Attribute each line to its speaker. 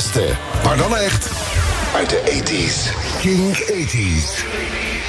Speaker 1: beste, maar dan echt, uit de 80s. King 80s.